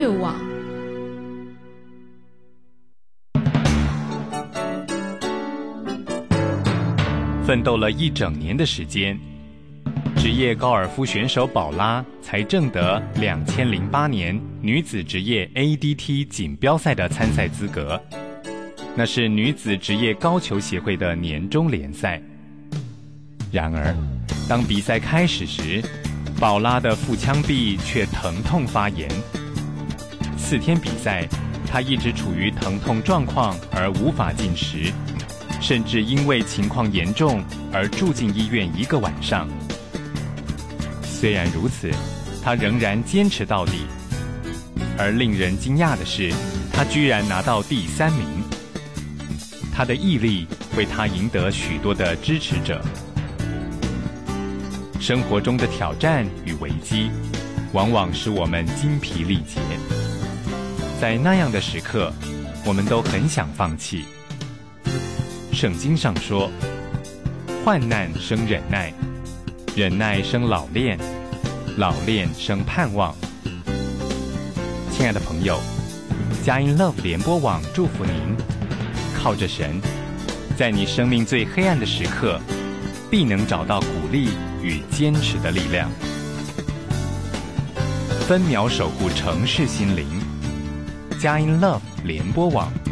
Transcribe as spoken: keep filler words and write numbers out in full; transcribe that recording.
网。 奋斗了一整年的时间，职业高尔夫选手宝拉才挣得两千零八年女子职业 A D T 锦标赛的参赛资格，那是女子职业高球协会的年终联赛。然而，当比赛开始时，宝拉的腹腔壁却疼痛发炎。四天比赛，她一直处于疼痛状况而无法进食，甚至因为情况严重而住进医院一个晚上。虽然如此，她仍然坚持到底。而令人惊讶的是，她居然拿到第三名。她的毅力为她赢得许多的支持者。生活中的挑战与危机，往往使我们精疲力竭。在那样的时刻，我们都很想放弃。圣经上说，患难生忍耐，忍耐生老练，老练生盼望。亲爱的朋友，佳音 Love 联播网祝福您，靠着神，在你生命最黑暗的时刻，必能找到鼓励与坚持的力量。分秒守护城市心灵，佳音 Love 联播网。